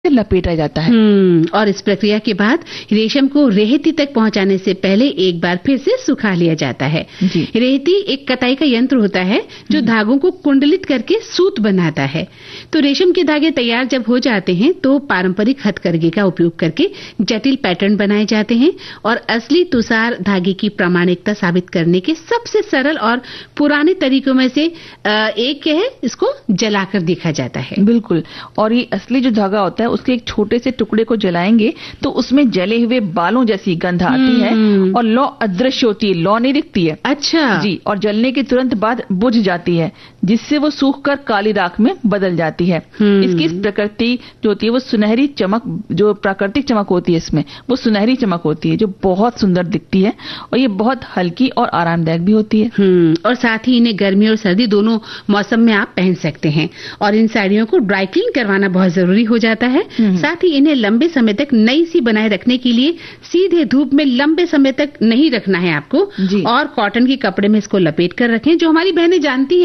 लपेटा जाता है। और इस प्रक्रिया के बाद रेशम को रेहती तक पहुंचाने से पहले एक बार फिर से सुखा लिया जाता है। रेहती एक कताई का यंत्र होता है जो धागों को कुंडलित करके सूत बनाता है। तो रेशम के धागे तैयार जब हो जाते हैं तो पारंपरिक हथकरघे का उपयोग करके जटिल पैटर्न बनाए जाते हैं और असली तुषार धागे की प्रामाणिकता साबित करने के सबसे सरल और पुराने तरीकों में से एक है, इसको जलाकर देखा जाता है। बिल्कुल। और ये असली जो धागा होता है उसके एक छोटे से टुकड़े को जलाएंगे तो उसमें जले हुए बालों जैसी गंध आती है और लौ अदृश्य होती है, लौ नहीं दिखती है। अच्छा जी। और जलने के तुरंत बाद बुझ जाती है जिससे वो सूखकर काली राख में बदल जाती है। इसकी प्रकृति जो होती है वो सुनहरी चमक, जो प्राकृतिक चमक होती है इसमें वो सुनहरी चमक होती है जो बहुत सुंदर दिखती है और ये बहुत हल्की और आरामदायक भी होती है। और साथ ही इन्हें गर्मी और सर्दी दोनों मौसम में आप पहन सकते हैं और इन साड़ियों को ड्राई क्लीन करवाना बहुत जरूरी हो जाता है। साथ ही इन्हें लंबे समय तक नई सी बनाए रखने के लिए सीधे धूप में लंबे समय तक नहीं रखना है आपको और कॉटन के कपड़े में इसको लपेट कर रखें, जो हमारी बहनें जानती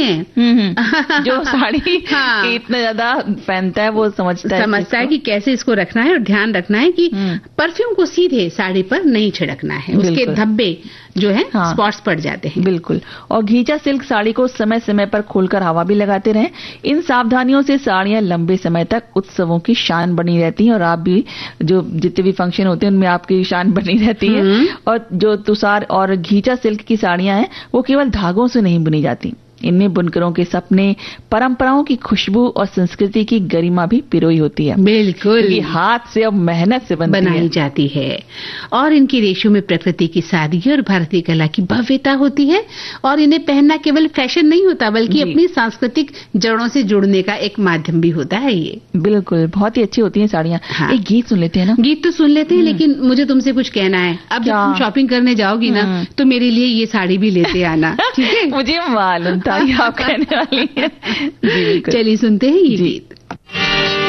हैं। जो साड़ी इतना ज्यादा पहनता है वो समझता है कि कैसे इसको रखना है और ध्यान रखना है कि परफ्यूम को सीधे साड़ी पर नहीं छिड़कना है, उसके धब्बे जो है स्पॉट्स पड़ जाते हैं। बिल्कुल। और घींचा सिल्क साड़ी को समय समय पर खोलकर हवा भी लगाते रहें। इन सावधानियों से साड़ियां लंबे समय तक उत्सवों की शान बनी रहती हैं और आप भी जो जितने भी फंक्शन होते हैं उनमें आपकी शान बनी रहती है। और जो तुषार और घींचा सिल्क की साड़ियां हैं वो केवल धागों से नहीं बुनी जाती, इनमें बुनकरों के सपने, परंपराओं की खुशबू और संस्कृति की गरिमा भी पिरोई होती है। बिल्कुल। ये हाथ से और मेहनत से बनाई जाती है और इनके रेशों में प्रकृति की सादगी और भारतीय कला की भव्यता होती है और इन्हें पहनना केवल फैशन नहीं होता बल्कि अपनी सांस्कृतिक जड़ों से जुड़ने का एक माध्यम भी होता है। ये बिल्कुल बहुत ही अच्छी होती है साड़ियाँ। एक गीत सुन लेते हैं ना? गीत तो सुन लेते हैं लेकिन मुझे तुमसे कुछ कहना है। अब जब तुम शॉपिंग करने जाओगी ना तो मेरे लिए ये साड़ी भी लेते आना, ठीक है? मुझे मालूम था आप कहने वाली हैं। चलिए सुनते हैं ये गीत।